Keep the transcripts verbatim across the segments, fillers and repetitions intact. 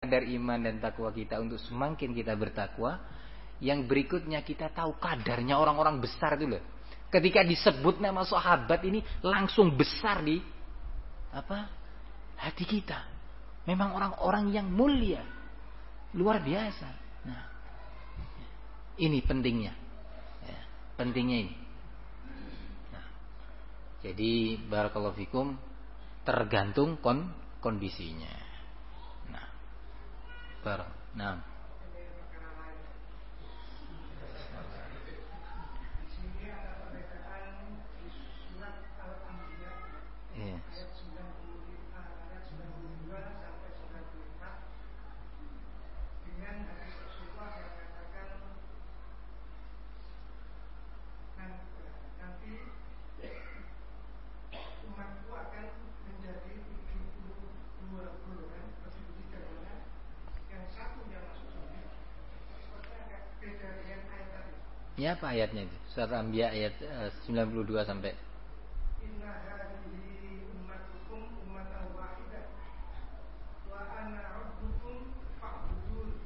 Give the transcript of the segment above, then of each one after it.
dari iman dan takwa kita untuk semakin kita bertakwa. Yang berikutnya kita tahu kadarnya orang-orang besar itu loh. Ketika disebut nama sahabat ini langsung besar di apa? Hati kita. Memang orang-orang yang mulia. Luar biasa. Nah, ini pentingnya. Ya, pentingnya ini. Nah, jadi barakallahu fikum tergantung kon kondisinya. Nah, bar. Nah. Iya. Ya, apa ayatnya itu? Surat Anbiya ayat uh, sembilan puluh dua sampai Inna hadhihi ummatukum ummatan wahidah wa ana rabbukum fa'budun.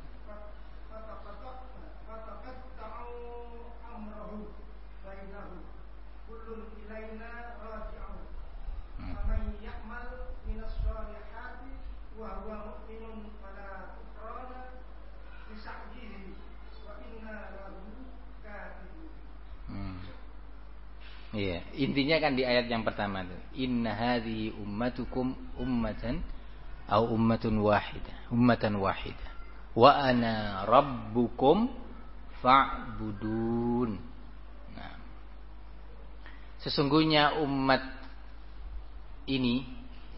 Fataqatta'u amrahum bainahum kullun ilaina raji'un. Faman ya'mal minas solihati wa huwa mu'minun fala kufrana li sa'yihi wa inna lahu katibun. Hmm. Iya, intinya kan di ayat yang pertama itu. Inna hadhihi ummatukum ummatan au ummatun wahidah, ummatan wahidah. Wa ana rabbukum fa'budun. Nah. Sesungguhnya umat ini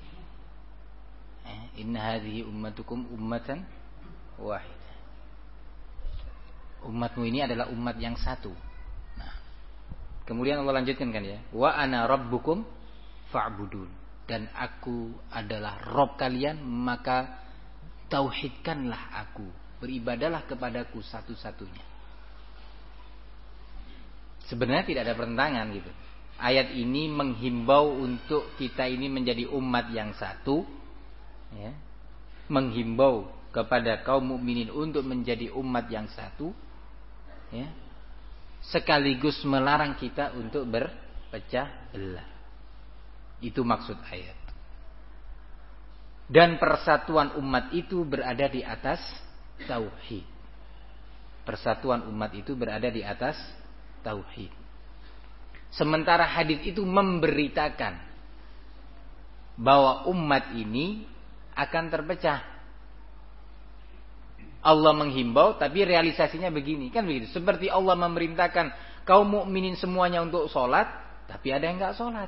eh, inna hadhihi ummatukum ummatan wahidah. Umatmu ini adalah umat yang satu. Kemudian Allah lanjutkan kan ya, wa ana rabbukum fa'budun, dan aku adalah Rabb kalian, maka tauhidkanlah aku, beribadalah kepadaku satu-satunya. Sebenarnya tidak ada pertentangan gitu. Ayat ini menghimbau untuk kita ini menjadi umat yang satu, ya. Menghimbau kepada kaum mukminin untuk menjadi umat yang satu, ya. Sekaligus melarang kita untuk berpecah belah. Itu maksud ayat. Dan persatuan umat itu berada di atas tauhid. Persatuan umat itu berada di atas tauhid. Sementara hadis itu memberitakan bahwa umat ini akan terpecah. Allah menghimbau tapi realisasinya begini, kan begitu. Seperti Allah memerintahkan kaum mukminin semuanya untuk sholat, tapi ada yang enggak sholat,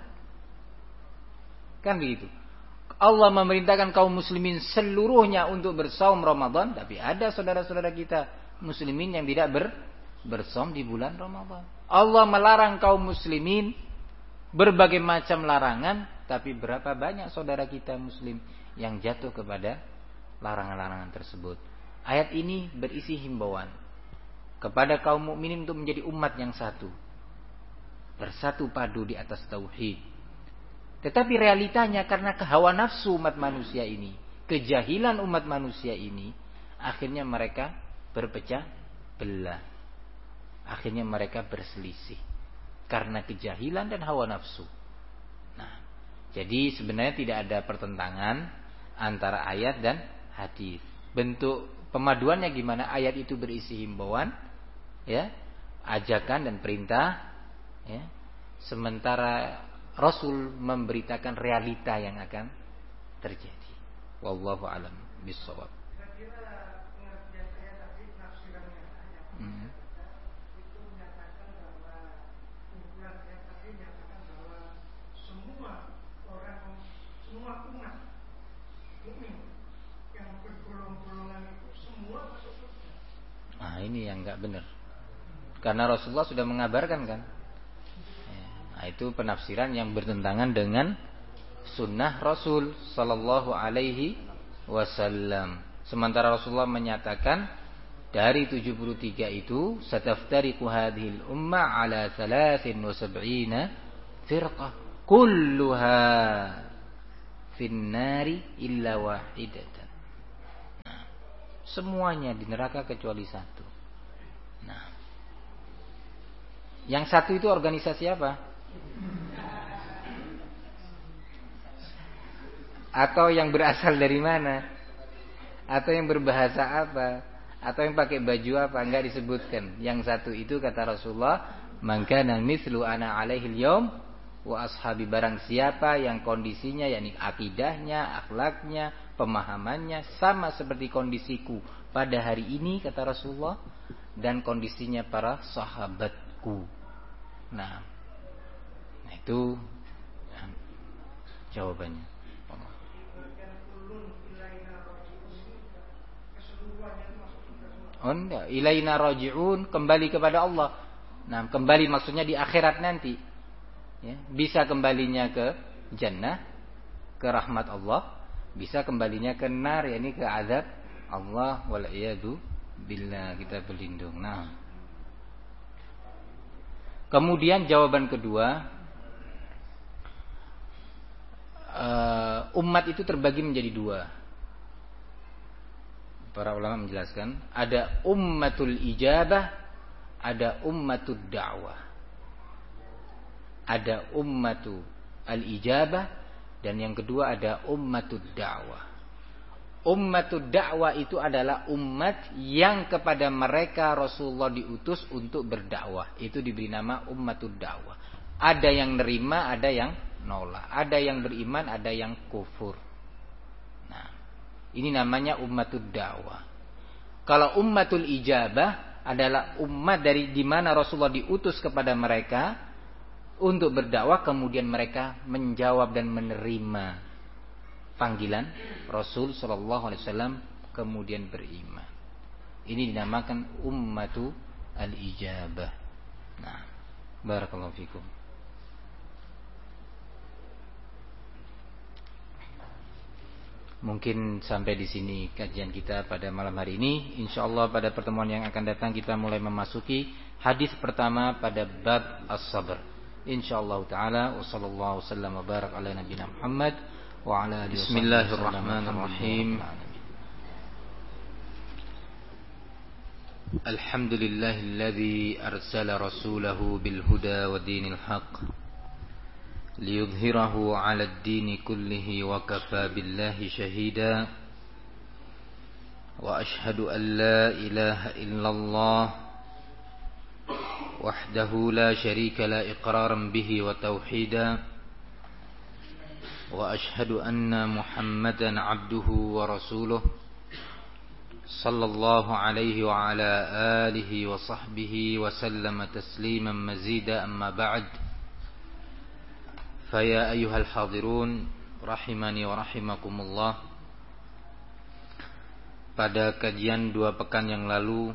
kan begitu. Allah memerintahkan kaum muslimin seluruhnya untuk bersaum Ramadan, tapi ada saudara-saudara kita muslimin yang tidak ber, bersaum di bulan Ramadan. Allah melarang kaum muslimin berbagai macam larangan, tapi berapa banyak saudara kita muslim yang jatuh kepada larangan-larangan tersebut. Ayat ini berisi himbauan kepada kaum mukminin untuk menjadi umat yang satu, bersatu padu di atas tauhid. Tetapi realitanya karena kehawa nafsu umat manusia ini, kejahilan umat manusia ini, akhirnya mereka berpecah belah. Akhirnya mereka berselisih karena kejahilan dan hawa nafsu. Nah, jadi sebenarnya tidak ada pertentangan antara ayat dan hadis. Bentuk pemaduannya gimana? Ayat itu berisi himbauan, ya, ajakan dan perintah, ya. Sementara Rasul memberitakan realita yang akan terjadi. Wallahu a'lam bishawab. Kira-kira pengertian ayat tadi, nafsirannya ayat Hmm. itu menyatakan bahwa kumpulan ayat tadi menyatakan bahwa semua orang, semua umat mukmin yang bergolong-golongan itu semua masuk surga. Nah, ini yang enggak benar. Karena Rasulullah sudah mengabarkan kan. Nah, itu penafsiran yang bertentangan dengan sunnah Rasul sallallahu alaihi wasallam. Sementara Rasulullah menyatakan dari tujuh puluh tiga itu sataftariqu hadhil umma ala thalathin wa sab'ina firqah kulluha fin nari illa wahidatan. semuanya di neraka kecuali satu. Nah, yang satu itu organisasi apa? Atau yang berasal dari mana? Atau yang berbahasa apa? Atau yang pakai baju apa? Enggak disebutkan. Yang satu itu kata Rasulullah, "Man kana mithlu ana alaihi al-yaum wa ashabi", barang siapa yang kondisinya, yakni akidahnya, akhlaknya, pemahamannya sama seperti kondisiku pada hari ini kata Rasulullah, dan kondisinya para sahabatku. Nah, nah itu ya, jawabannya. Oh enggak, ilaina raji'un, kembali kepada Allah. Nah, kembali maksudnya di akhirat nanti. Ya, bisa kembalinya ke jannah, ke rahmat Allah, bisa kembalinya ke nar, yakni ke azab Allah, wal iyadu billah, kita berlindung. Nah, kemudian jawaban kedua, uh, umat itu terbagi menjadi dua. Para ulama menjelaskan, ada ummatul ijabah, ada ummatud da'wah. Ada ummatu al-ijabah, dan yang kedua ada ummatud da'wah. Ummatud da'wah itu adalah umat yang kepada mereka Rasulullah diutus untuk berdakwah. Itu diberi nama ummatud da'wah. Ada yang nerima, ada yang nolak. Ada yang beriman, ada yang kufur. Ini namanya ummatud da'wah. Kalau ummatul ijabah adalah umat dari di mana Rasulullah diutus kepada mereka untuk berdakwah, kemudian mereka menjawab dan menerima panggilan Rasul sallallahu alaihi wasallam, kemudian beriman. Ini dinamakan ummatu al-ijabah. Nah, barakallahu fikum. Mungkin sampai di sini kajian kita pada malam hari ini. Insyaallah pada pertemuan yang akan datang kita mulai memasuki hadis pertama pada bab as-sabr. Insyaallah taala. Wassallallahu wasallam wa barak ala nabiyina Muhammad wa ala alihi. Bismillahirrahmanirrahim. Alhamdulillahilladzi arsala rasulahu bil huda wa dinil haqq liyudhhirahu 'alad dini kullihi wa kafaa billahi shahida. Wa ashhadu an la ilaha illallah wahdahu la syarika la iqraran bihi wa tauhida. Wa ashhadu anna Muhammadan 'abduhu wa rasuluh sallallahu alaihi wa ala alihi wa sahbihi wa sallama tasliman mazida. Amma ba'd. Faya ayyuhal hadirun rahimani wa rahimakumullah. Pada kajian dua pekan yang lalu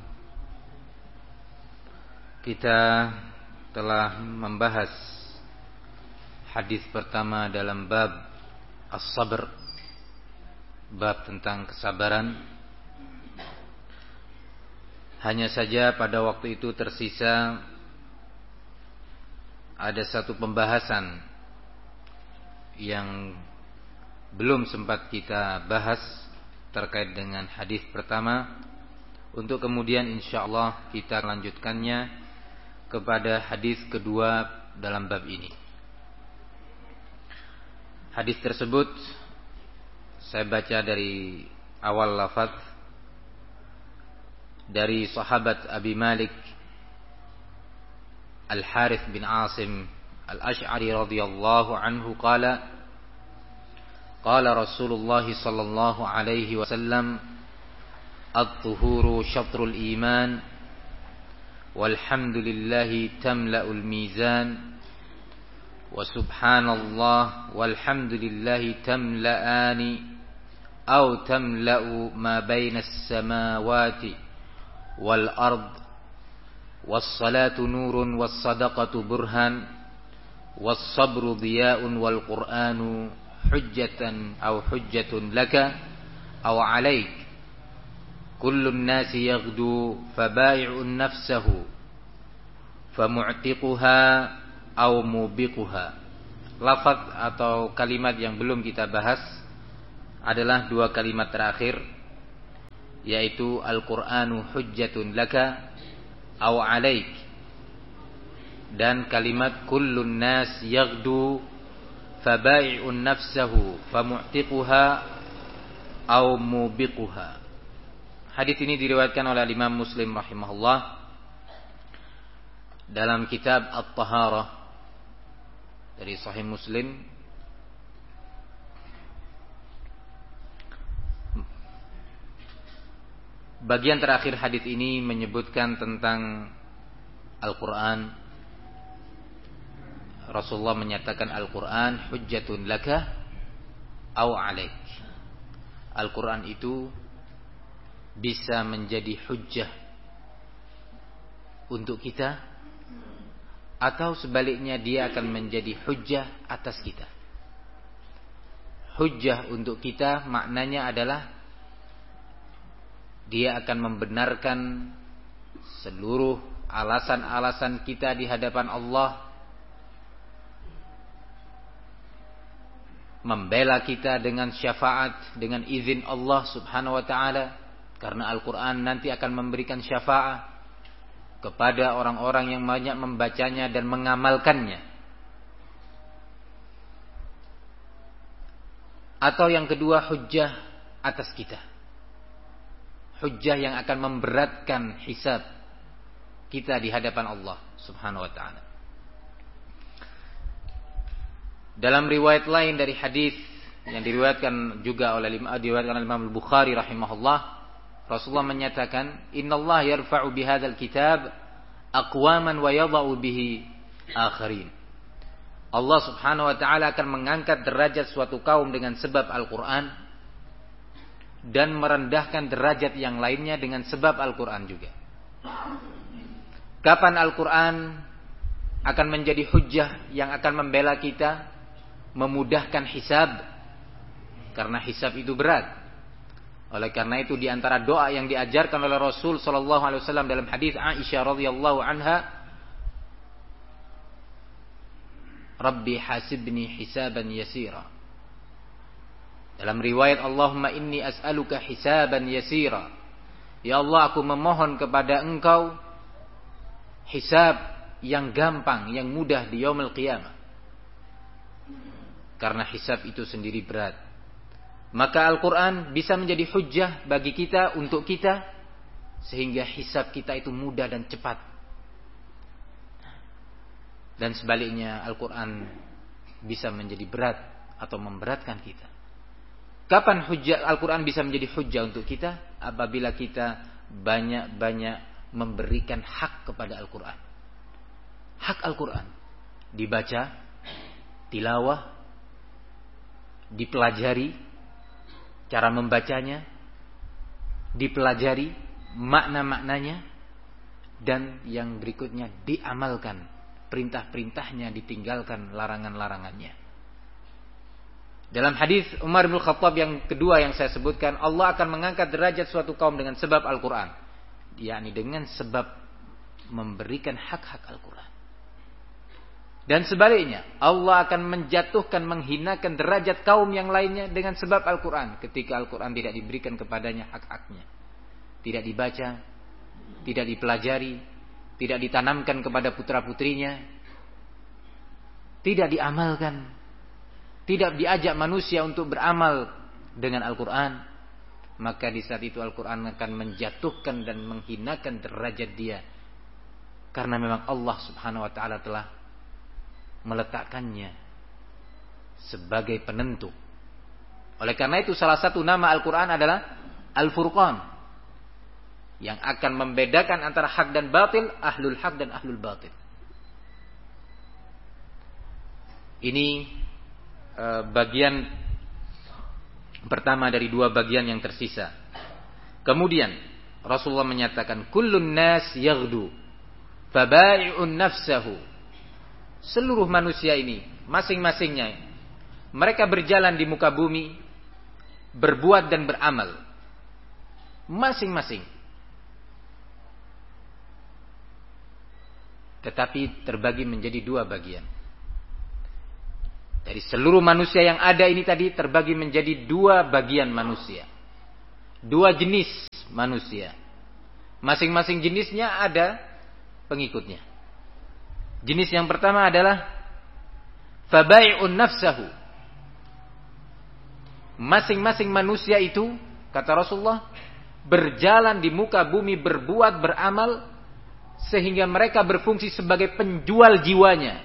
kita telah membahas hadis pertama dalam bab as-sabr, bab tentang kesabaran. Hanya saja pada waktu itu tersisa ada satu pembahasan yang belum sempat kita bahas terkait dengan hadis pertama, untuk kemudian insyaallah kita lanjutkannya kepada hadis kedua dalam bab ini. Hadis tersebut saya baca dari awal lafaz dari sahabat Abi Malik Al-Harith bin Asim Al-Ash'ari radhiyallahu anhu qala qala Rasulullah sallallahu alaihi wasallam at-tuhuru syatrul iman walhamdulillahi tamla'ul mizan wa subhanallah walhamdulillahi tamla'ani aw tamla'u ma bainas samawati wal ard was salatu nurun was sadaqatu burhan was-sabru diya'un wal Qur'anu hujjatan aw hujjatun laka aw 'alaik. Kullun nasi yaghdu faba'i'un nafsahu famu'tiquha aw mubiquha. Lafaz atau kalimat yang belum kita bahas adalah dua kalimat terakhir yaitu Al-Qur'anu hujjatun laka aw 'alaik, dan kalimat kullun nas yaghdu fabai'un nafsahu famu'tiquha aw mubiquha. Hadis ini diriwayatkan oleh Imam Muslim rahimahullah dalam kitab At-Taharah dari Sahih Muslim. Bagian terakhir hadis ini menyebutkan tentang Al-Quran. Rasulullah menyatakan Al-Quran hujjatun laka aw 'alaik. Al-Quran itu bisa menjadi hujjah untuk kita, atau sebaliknya dia akan menjadi hujjah atas kita. Hujjah untuk kita maknanya adalah dia akan membenarkan seluruh alasan-alasan kita di hadapan Allah, membela kita dengan syafaat, dengan izin Allah subhanahu wa ta'ala, karena Al-Quran nanti akan memberikan syafaat kepada orang-orang yang banyak membacanya dan mengamalkannya. Atau yang kedua, hujjah atas kita, hujjah yang akan memberatkan hisab kita di hadapan Allah subhanahu wa ta'ala. Dalam riwayat lain dari hadis yang diriwayatkan juga oleh diriwayatkan oleh Imam Al-Bukhari rahimahullah, Rasulullah menyatakan, "Innallaha yarfa'u bihadzal kitab aqwaman wa yadha'u bihi akharin." Allah subhanahu wa ta'ala akan mengangkat derajat suatu kaum dengan sebab Al-Quran, dan merendahkan derajat yang lainnya dengan sebab Al-Quran juga. Kapan Al-Quran akan menjadi hujjah yang akan membela kita, memudahkan hisab, karena hisab itu berat. Oleh karena itu di antara doa yang diajarkan oleh Rasul sallallahu alaihi wasallam dalam hadis Aisyah radhiyallahu anha, Rabbi hasibni hisaban yasira. Dalam riwayat, Allahumma inni as'aluka hisaban yasira. Ya Allah, aku memohon kepada Engkau hisab yang gampang, yang mudah di yaumul qiyamah. Karena hisab itu sendiri berat. Maka Al-Quran bisa menjadi hujjah bagi kita, untuk kita, sehingga hisab kita itu mudah dan cepat. Dan sebaliknya, Al-Quran bisa menjadi berat atau memberatkan kita. Kapan hujjah Al-Quran bisa menjadi hujjah untuk kita? Apabila kita banyak-banyak memberikan hak kepada Al-Quran. Hak Al-Quran dibaca, tilawah, dipelajari cara membacanya, dipelajari makna-maknanya, dan yang berikutnya diamalkan, perintah-perintahnya ditinggalkan, larangan-larangannya. Dalam hadis Umar bin Khattab yang kedua yang saya sebutkan, Allah akan mengangkat derajat suatu kaum dengan sebab Al-Quran, yakni dengan sebab memberikan hak-hak Al-Quran. Dan sebaliknya, Allah akan menjatuhkan, menghinakan derajat kaum yang lainnya dengan sebab Al-Quran, ketika Al-Quran tidak diberikan kepadanya hak-haknya, tidak dibaca, tidak dipelajari, tidak ditanamkan kepada putra-putrinya, tidak diamalkan, tidak diajak manusia untuk beramal dengan Al-Quran, maka di saat itu Al-Quran akan menjatuhkan dan menghinakan derajat dia, karena memang Allah subhanahu wa ta'ala telah meletakkannya sebagai penentu. Oleh karena itu salah satu nama Al-Quran adalah Al-Furqan, yang akan membedakan antara hak dan batil, ahlul hak dan ahlul batil. Ini bagian pertama dari dua bagian yang tersisa. Kemudian Rasulullah menyatakan, kullun nas yaghdu fabai'un nafsahu. Seluruh manusia ini, masing-masingnya, mereka berjalan di muka bumi, berbuat dan beramal, masing-masing. Tetapi terbagi menjadi dua bagian. Dari seluruh manusia yang ada ini tadi terbagi menjadi dua bagian manusia. Dua jenis manusia. Masing-masing jenisnya ada pengikutnya. Jenis yang pertama adalah fabai'un nafsahu. Masing-masing manusia itu, kata Rasulullah, berjalan di muka bumi, berbuat, beramal, sehingga mereka berfungsi sebagai penjual jiwanya.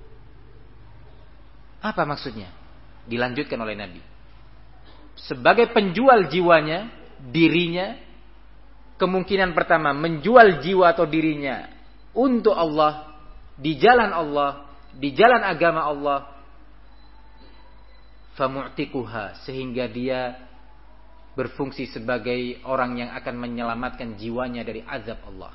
Apa maksudnya? Dilanjutkan oleh Nabi. Sebagai penjual jiwanya, dirinya, kemungkinan pertama menjual jiwa atau dirinya untuk Allah, di jalan Allah, di jalan agama Allah, famu'tikuha, sehingga dia berfungsi sebagai orang yang akan menyelamatkan jiwanya dari azab Allah.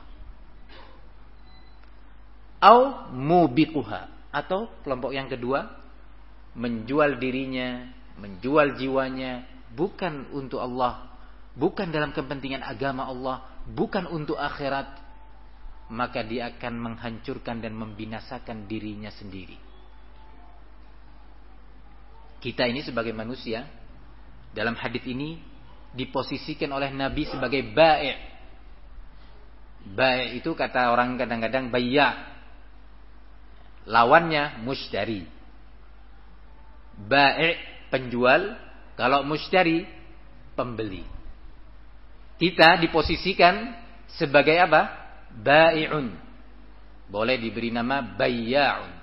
Au mubikuha, atau kelompok yang kedua, menjual dirinya, menjual jiwanya bukan untuk Allah, bukan dalam kepentingan agama Allah, bukan untuk akhirat, maka dia akan menghancurkan dan membinasakan dirinya sendiri. Kita ini sebagai manusia, dalam hadis ini diposisikan oleh Nabi sebagai bai'. Bai' itu kata orang kadang-kadang bayya'. Lawannya musydari. Bai' penjual, kalau musydari pembeli. Kita diposisikan sebagai apa? Bai'un. Boleh diberi nama bayya'un.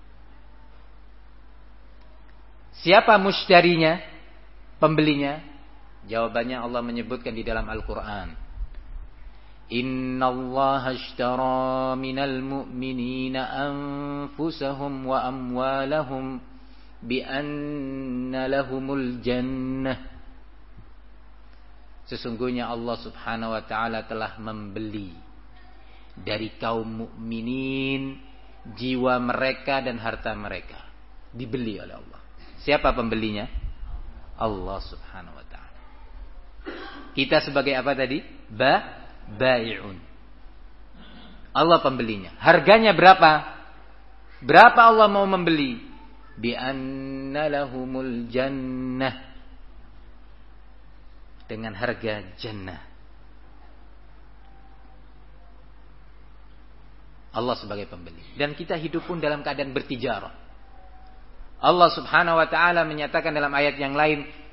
Siapa musydarinya? Pembelinya? Jawabannya Allah menyebutkan di dalam Al-Quran. Inna Allah ashtara minal mu'minina anfusahum wa amwalahum bi anna lahumul jannah. Sesungguhnya Allah subhanahu wa ta'ala telah membeli dari kaum mukminin jiwa mereka dan harta mereka. Dibeli oleh Allah. Siapa pembelinya? Allah subhanahu wa ta'ala. Kita sebagai apa tadi? Ba bai'un. Allah pembelinya. Harganya berapa? Berapa Allah mau membeli? Bi anna lahumul jannah. Dengan harga jannah. Allah sebagai pembeli. Dan kita hidup pun dalam keadaan bertijarah. Allah subhanahu wa ta'ala menyatakan dalam ayat yang lain,